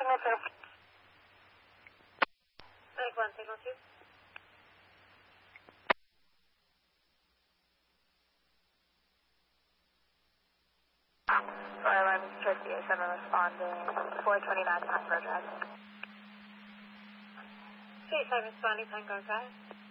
signal 2. Medic 1, signal 2. Royal Army Church 7 responding 429 Tango Drive. State 5 responding, Tango Drive.